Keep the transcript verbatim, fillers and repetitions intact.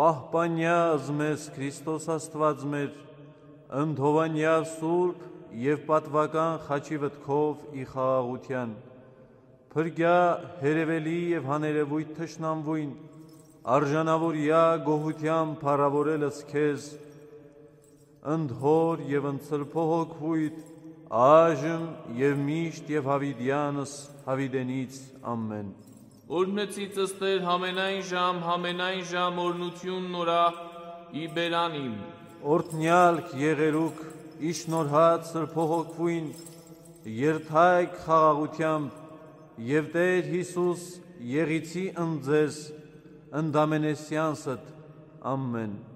պահպանյազ մեզ Քրիստոս Աստված մեր, ընդհովանյա սուրբ և պատվական խաչի վտքով ի խաղաղության, փրկյա հերևելի և հաներևույթ թշնամվույն, արժանավորյա գոհության փառավորելս քեզ, ընդհոր և ընծրփոհոգվույթ, այժմ և միշտ և հավիդյանս հավիդենից ամեն։ Օրհնեցիցս Տեր համենայն ժամ, համենայն ժամ օրնություն նորա ի բերանիմ։ Օրհնյալք եղերուք իշնորհած սրբոհոգվույն, երթայք խաղաղությամբ և Տեր Հիսուս եղիցի ընդ ձեզ ընդամենեսյանսդ ամեն։